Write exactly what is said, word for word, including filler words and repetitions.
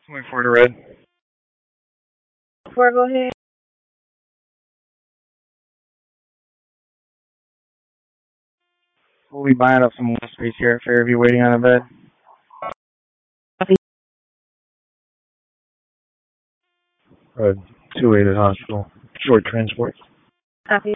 Wait for the red. Four, go ahead. We'll be buying up some wall space here at Fairview, waiting on a bed. Red, two eight at hospital. Short transport. Copy.